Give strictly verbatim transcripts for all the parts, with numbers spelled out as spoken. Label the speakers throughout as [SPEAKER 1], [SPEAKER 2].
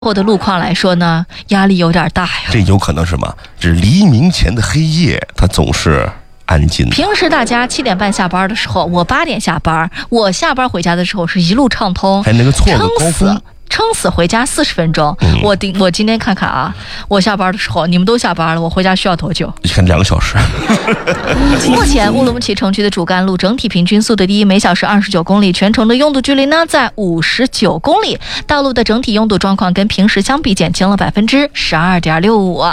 [SPEAKER 1] 后的路况来说呢，压力有点大呀。
[SPEAKER 2] 这有可能是什么？这黎明前的黑夜，它总是安静。
[SPEAKER 1] 平时大家七点半下班的时候，我八点下班，我下班回家的时候是一路畅通，
[SPEAKER 2] 还那个错个高峰。
[SPEAKER 1] 撑死回家四十分钟。嗯、我我今天看看啊，我下班的时候你们都下班了，我回家需要多久？
[SPEAKER 2] 你看两个小时。
[SPEAKER 1] 目前乌鲁木齐城区的主干路整体平均速度第一，每小时二十九公里，全程的拥堵距离呢在五十九公里，道路的整体拥堵状况跟平时相比减轻了百分之十二点六五。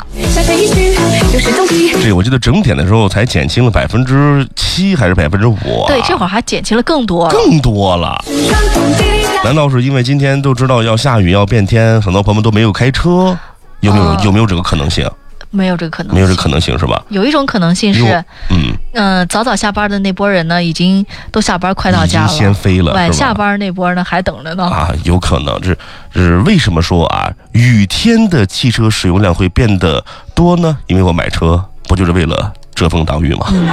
[SPEAKER 2] 这我记得整点的时候才减轻了百分之七还是百分之五？
[SPEAKER 1] 对，这会儿还减轻了更多了，
[SPEAKER 2] 更多了。难道是因为今天都知道要下雨要变天，很多朋友们都没有开车？有没有、呃、有没有这个可能性？
[SPEAKER 1] 没有这个可能性，
[SPEAKER 2] 没有这个可能性是吧？
[SPEAKER 1] 有一种可能性是，嗯嗯、呃，早早下班的那波人呢，已经都下班快到家了，
[SPEAKER 2] 已经先飞了，
[SPEAKER 1] 晚下班那波呢还等着呢。
[SPEAKER 2] 啊，有可能，这是为什么说啊，雨天的汽车使用量会变得多呢？因为我买车不就是为了遮风挡雨吗？嗯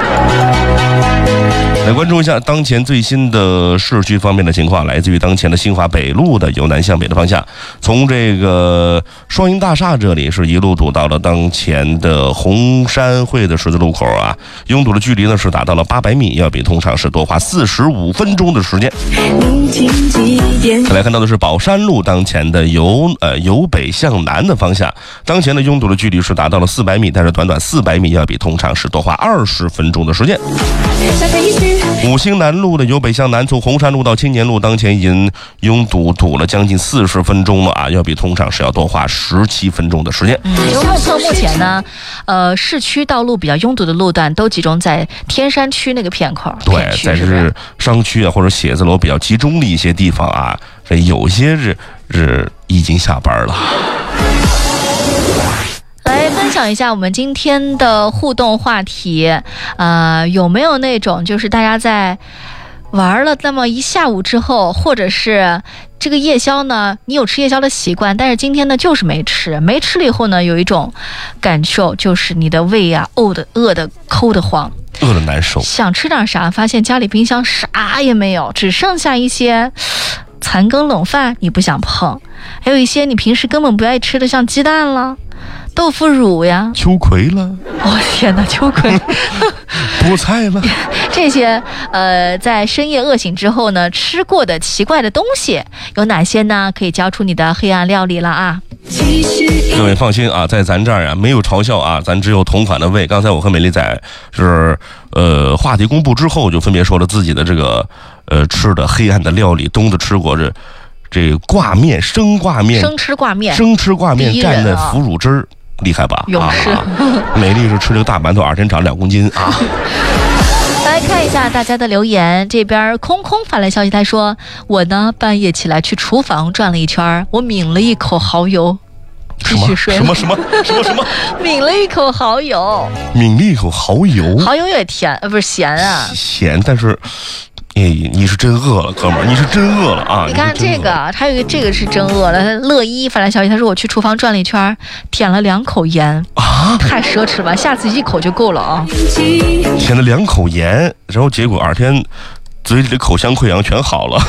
[SPEAKER 2] 来关注一下当前最新的市区方面的情况，来自于当前的新华北路的由南向北的方向，从这个双鹰大厦这里是一路堵到了当前的红山汇的十字路口啊，拥堵的距离呢是达到了八百米，要比通常是多花四十五分钟的时间。再来看到的是宝山路当前的由呃由北向南的方向，当前的拥堵的距离是达到了四百米，但是短短四百米要比通常是多花二十分钟的时间。五星南路的由北向南，从红山路到青年路，当前已经拥堵堵了将近四十分钟了啊，要比通常是要多花十七分钟的时间。
[SPEAKER 1] 嗯，就目测目前呢，呃，市区道路比较拥堵的路段都集中在天山区那个片口。
[SPEAKER 2] 对，在是商区啊或者写字楼比较集中的一些地方啊，这有些是是已经下班了。
[SPEAKER 1] 来分享一下我们今天的互动话题，呃，有没有那种就是大家在玩了那么一下午之后，或者是这个夜宵呢，你有吃夜宵的习惯，但是今天呢就是没吃，没吃了以后呢，有一种感受就是你的胃啊饿的饿的抠得慌，
[SPEAKER 2] 饿得难受，
[SPEAKER 1] 想吃点啥，发现家里冰箱啥也没有，只剩下一些残羹冷饭你不想碰，还有一些你平时根本不爱吃的，像鸡蛋了。豆腐乳呀，
[SPEAKER 2] 秋葵了，
[SPEAKER 1] 哦天哪，秋葵，
[SPEAKER 2] 菠菜了，
[SPEAKER 1] 这些呃，在深夜饿醒之后呢，吃过的奇怪的东西有哪些呢？可以交出你的黑暗料理了啊！
[SPEAKER 2] 各位放心啊，在咱这儿啊没有嘲笑啊，咱只有同款的胃。刚才我和美丽仔是呃话题公布之后，就分别说了自己的这个呃吃的黑暗的料理。东子吃过这这挂面，生挂面，
[SPEAKER 1] 生吃挂面，
[SPEAKER 2] 生吃挂面蘸的腐乳汁儿。厉害吧？
[SPEAKER 1] 勇士、啊，
[SPEAKER 2] 美丽是吃了个大馒头，二天长两公斤啊！
[SPEAKER 1] 来看一下大家的留言，这边空空发来消息，他说：“我呢半夜起来去厨房转了一圈，我抿了一口蚝油，继续睡。
[SPEAKER 2] 什么什么什么什么？
[SPEAKER 1] 抿了一口蚝油，
[SPEAKER 2] 抿了一口蚝油，
[SPEAKER 1] 蚝油也甜，呃，不是咸啊，
[SPEAKER 2] 咸，但是。”哎，你是真饿了，哥们儿，你是真饿了啊！
[SPEAKER 1] 你看这个，还有一个这个是真饿了。乐一发来消息，他说我去厨房转了一圈，舔了两口盐啊，太奢侈了吧，下次一口就够了啊。
[SPEAKER 2] 舔了两口盐，然后结果二天嘴里的口腔溃疡全好了。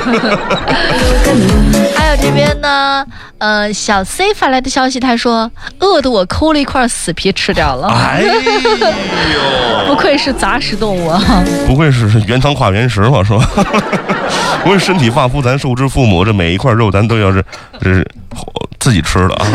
[SPEAKER 1] 还有这边呢，呃，小 C 发来的消息，他说饿得我抠了一块死皮吃掉了。
[SPEAKER 2] 哎呦，
[SPEAKER 1] 不愧是杂食动物啊！
[SPEAKER 2] 不愧是原汤化原食嘛，是吧？不会身体发肤咱受之父母，这每一块肉咱都要是这是自己吃的啊。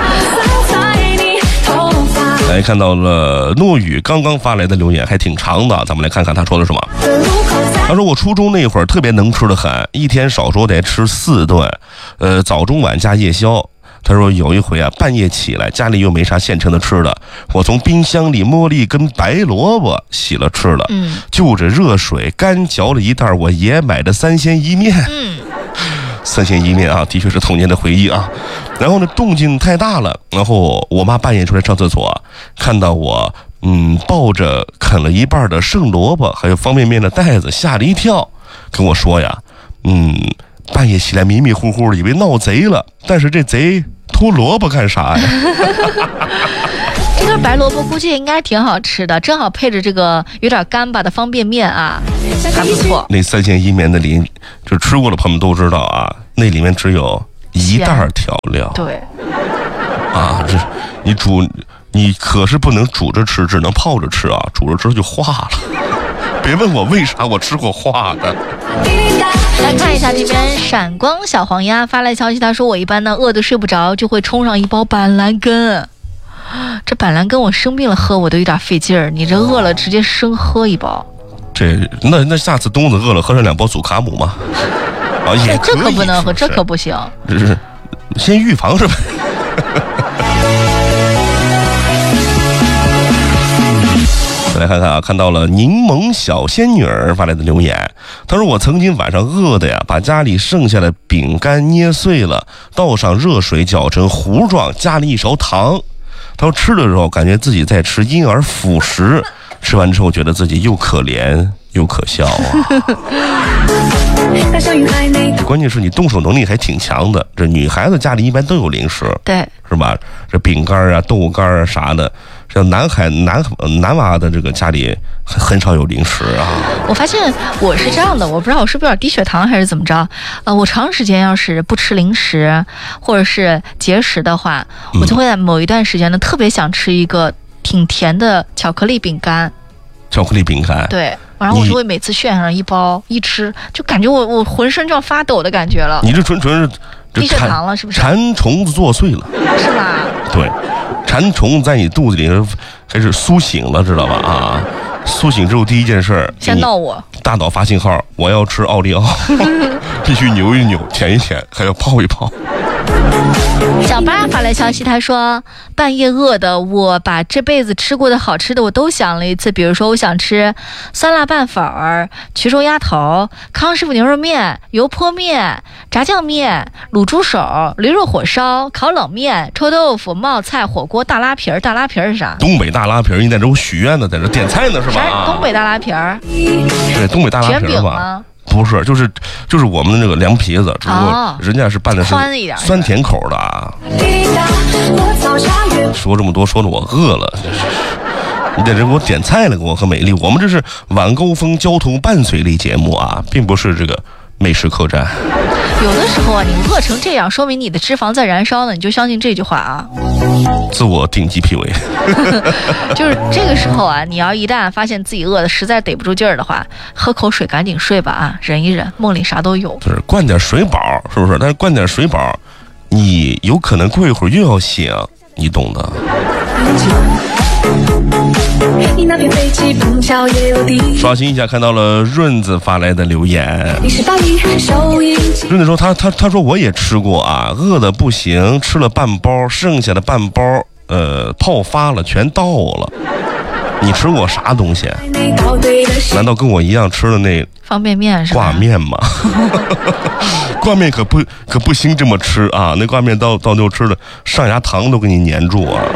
[SPEAKER 2] 来看到了诺宇刚刚发来的留言，还挺长的，咱们来看看他说的什么。他说我初中那会儿特别能吃的很，一天少说得吃四顿，呃，早中晚加夜宵。他说有一回啊，半夜起来，家里又没啥现成的吃的，我从冰箱里摸了一根白萝卜，洗了吃了，嗯，就着热水干嚼了一袋我爷买的三鲜意面，嗯。三鲜意面啊，的确是童年的回忆啊。然后呢，动静太大了，然后我妈半夜出来上厕所，看到我嗯抱着啃了一半的剩萝卜还有方便面的袋子，吓了一跳，跟我说呀，嗯，半夜起来迷迷糊糊的，以为闹贼了，但是这贼偷萝卜干啥呀？
[SPEAKER 1] 这根白萝卜估计应该挺好吃的，正好配着这个有点干巴的方便面啊，还不错。
[SPEAKER 2] 那三鲜意面那里就吃过的朋友们都知道啊，那里面只有一袋调料。
[SPEAKER 1] 对，
[SPEAKER 2] 啊，这你煮，你可是不能煮着吃，只能泡着吃啊，煮着吃就化了。别问我为啥我吃过化的。
[SPEAKER 1] 来看一下这边闪光小黄鸭发来消息，他说我一般呢饿得睡不着就会冲上一包板蓝根，这板蓝根我生病了喝我都有点费劲儿，你这饿了直接生喝一包。
[SPEAKER 2] 这那那下次冬子饿了喝上两包祖卡姆吗？啊，也可以，
[SPEAKER 1] 这可不能喝，这可不行。
[SPEAKER 2] 这是先预防是吧？再来看看啊，看到了柠檬小仙女儿发来的留言，她说我曾经晚上饿的呀，把家里剩下的饼干捏碎了，倒上热水搅成糊状，加了一勺糖。她说吃的时候感觉自己在吃婴儿辅食，吃完之后觉得自己又可怜又可笑啊。关键是你动手能力还挺强的，这女孩子家里一般都有零食，
[SPEAKER 1] 对，
[SPEAKER 2] 是吧？这饼干啊、豆干啊啥的，像男孩男男娃的这个家里很很少有零食啊。
[SPEAKER 1] 我发现我是这样的，我不知道我是不是有点低血糖还是怎么着，呃，我长时间要是不吃零食或者是节食的话，我就会在某一段时间呢、嗯、特别想吃一个挺甜的巧克力饼干。
[SPEAKER 2] 巧克力饼干，
[SPEAKER 1] 对，然后我就会每次炫上一包一吃，就感觉我我浑身就要发抖的感觉了。
[SPEAKER 2] 你这纯纯是
[SPEAKER 1] 低血糖了，是不是？
[SPEAKER 2] 馋虫子作祟了，
[SPEAKER 1] 是吧？
[SPEAKER 2] 对，馋虫在你肚子里开始苏醒了，知道吧？啊，苏醒之后第一件事，
[SPEAKER 1] 先闹我，
[SPEAKER 2] 大脑发信号，我要吃奥利奥，必须扭一扭，舔一舔，还要泡一泡。
[SPEAKER 1] 小八发来消息，他说半夜饿的，我把这辈子吃过的好吃的我都想了一次，比如说我想吃酸辣拌粉儿、衢州鸭头、康师傅牛肉面、油泼面、炸酱面、卤猪手、驴肉火烧、烤冷面、臭豆腐、冒菜、火锅、大拉皮儿。大拉皮儿是啥？
[SPEAKER 2] 东北大拉皮儿，你在这许愿呢，在这点菜呢是吧？
[SPEAKER 1] 啥？东北大拉皮儿？
[SPEAKER 2] 对，东北大拉皮儿吧？
[SPEAKER 1] 卷饼吗？
[SPEAKER 2] 不是，就是就是我们的那个凉皮子，只不过人家是拌的是酸甜口的啊。说这么多，说的我饿了。你在这给我点菜了，给我和美丽。我们这是晚高峰交通伴随类节目啊，并不是这个美食客栈。
[SPEAKER 1] 有的时候啊，你饿成这样，说明你的脂肪在燃烧呢，你就相信这句话啊。
[SPEAKER 2] 自我顶级 P U A。
[SPEAKER 1] 就是这个时候啊，你要一旦发现自己饿的实在逮不住劲儿的话，喝口水赶紧睡吧啊，忍一忍，梦里啥都有。
[SPEAKER 2] 就是灌点水饱，是不是？但是灌点水饱，你有可能过一会儿又要醒，你懂的。刷新一下，看到了润子发来的留言。润子说他他他说我也吃过啊，饿得不行，吃了半包，剩下的半包呃泡发了，全倒了。你吃过啥东西？难道跟我一样吃的那
[SPEAKER 1] 方便面是吧？
[SPEAKER 2] 挂面吗？挂面可不可不兴这么吃啊！那挂面到到最后吃的上牙膛都给你粘住啊！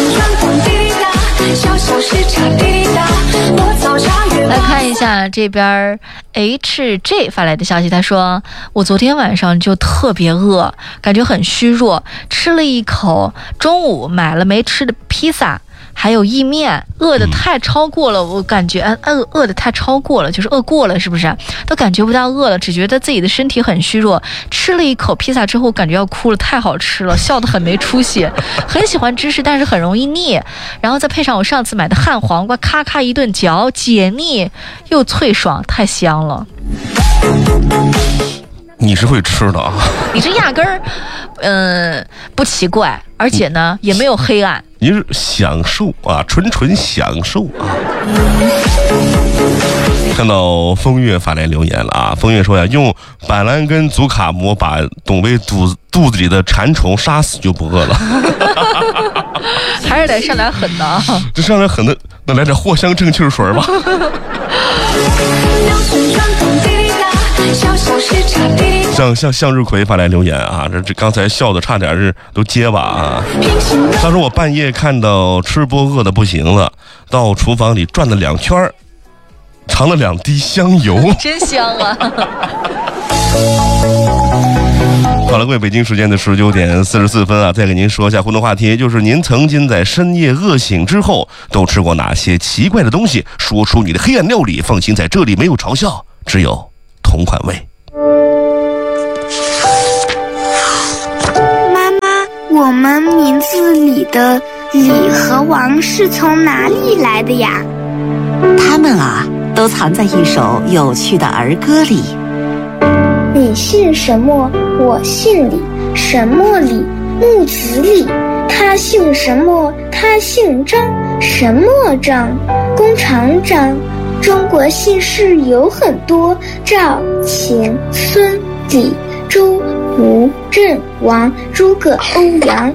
[SPEAKER 1] 来看一下这边 H J 发来的消息，他说我昨天晚上就特别饿，感觉很虚弱，吃了一口中午买了没吃的披萨还有意面，饿得太超过了，我感觉饿饿得太超过了，就是饿过了，是不是？都感觉不到饿了，只觉得自己的身体很虚弱。吃了一口披萨之后，感觉要哭了，太好吃了，笑得很没出息。很喜欢芝士，但是很容易腻。然后再配上我上次买的旱黄瓜，咔咔一顿嚼，解腻又脆爽，太香了。
[SPEAKER 2] 你是会吃的啊？
[SPEAKER 1] 你这压根儿，嗯、呃，不奇怪，而且呢，也没有黑暗。
[SPEAKER 2] 你是享受啊，纯纯享受啊！看到风月发来留言了啊，风月说呀，用板蓝根祖卡姆把董威肚肚子里的馋虫杀死就不饿了。
[SPEAKER 1] 还是得上点狠的啊！
[SPEAKER 2] 这上点狠的，那来点藿香正气水吧。向向向日葵发来留言啊，这这刚才笑的差点是都结巴啊。他说我半夜看到吃播饿的不行了，到厨房里转了两圈，尝了两滴香油，
[SPEAKER 1] 真香啊！
[SPEAKER 2] 好了，各位，北京时间的十九点四十四分啊，再给您说一下互动话题，就是您曾经在深夜饿醒之后都吃过哪些奇怪的东西？说出你的黑暗料理，放心，在这里没有嘲笑，只有同款味。
[SPEAKER 3] 我们名字里的李和王是从哪里来的呀？
[SPEAKER 4] 他们啊，都藏在一首有趣的儿歌里。
[SPEAKER 3] 你姓什么？我姓李。什么李？木子李。他姓什么？他姓张。什么张？弓长张。中国姓氏有很多，赵、秦、孙、李、周、吴、郑、王、诸葛、欧阳。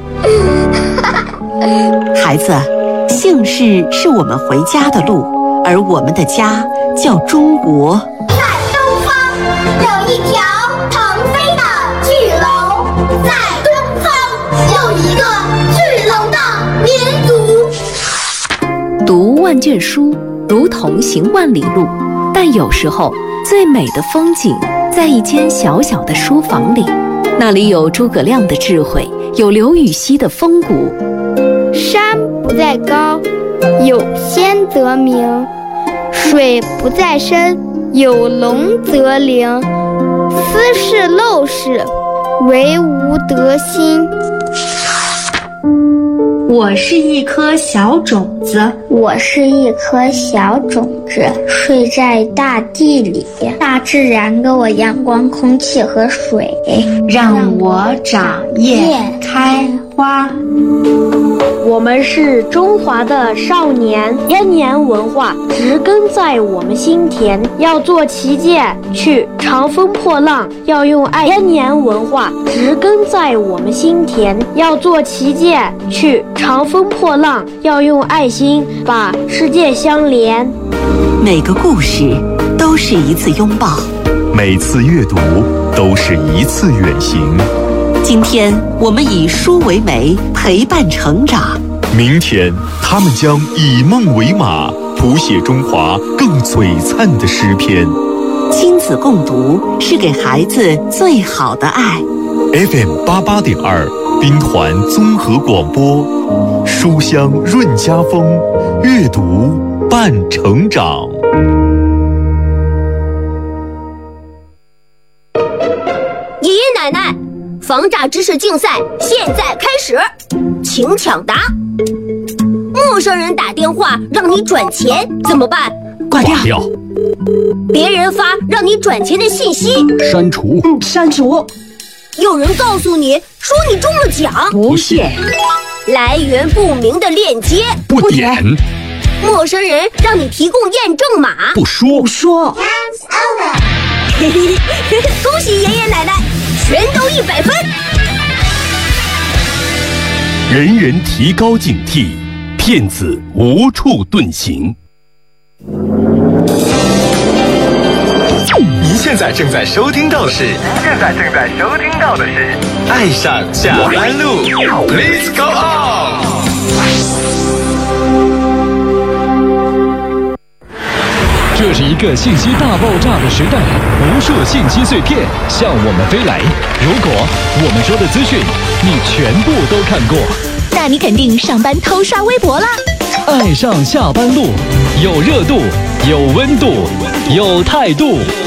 [SPEAKER 4] 孩子，姓氏是我们回家的路，而我们的家叫中国。
[SPEAKER 5] 在东方有一条腾飞的巨龙，在东方有一个巨龙的民族。
[SPEAKER 6] 读万卷书如同行万里路，但有时候最美的风景在一间小小的书房里，那里有诸葛亮的智慧，有刘禹锡的风骨。
[SPEAKER 7] 山不在高，有仙则名；水不在深，有龙则灵。斯是陋室，惟吾德馨。
[SPEAKER 8] 我是一颗小种子，
[SPEAKER 3] 我是一颗小种子，睡在大地里。大自然给我阳光、空气和水，
[SPEAKER 8] 让我长叶开花。
[SPEAKER 9] 我们是中华的少年，千年文化植根在我们心田。要做旗舰，去长风破浪，要用爱。千年文化植根在我们心田。要做旗舰，去长风破浪，要用爱心把世界相连。
[SPEAKER 4] 每个故事都是一次拥抱，
[SPEAKER 10] 每次阅读都是一次远行。
[SPEAKER 4] 今天我们以书为媒，陪伴成长。
[SPEAKER 10] 明天他们将以梦为马，谱写中华更璀璨的诗篇。
[SPEAKER 4] 亲子共读是给孩子最好的爱。
[SPEAKER 10] F M 八八点二，兵团综合广播，书香润家风，阅读伴成长。
[SPEAKER 5] 爷爷奶奶，防诈知识竞赛现在开始，请抢答。陌生人打电话让你转钱怎么办？
[SPEAKER 4] 挂掉。
[SPEAKER 10] 掉
[SPEAKER 5] 别人发让你转钱的信息，
[SPEAKER 10] 删除。
[SPEAKER 4] 嗯，删除。
[SPEAKER 5] 有人告诉你说你中了奖，
[SPEAKER 4] 不屑。
[SPEAKER 5] 来源不明的链接，
[SPEAKER 10] 不点。
[SPEAKER 5] 陌生人让你提供验证码，
[SPEAKER 10] 不说。
[SPEAKER 4] 不说。
[SPEAKER 5] 嘿嘿嘿，恭喜爷爷奶奶，全都一百分。
[SPEAKER 10] 人人提高警惕，骗子无处遁形。
[SPEAKER 11] 您现在正在收听到的是，您现在正在收听到的是《爱上下班路》 ，Please go on。
[SPEAKER 12] 这是一个信息大爆炸的时代，无数信息碎片向我们飞来。如果我们说的资讯你全部都看过，
[SPEAKER 6] 那你肯定上班偷刷微博啦。
[SPEAKER 12] 爱上下班路，有热度，有温度，有态度。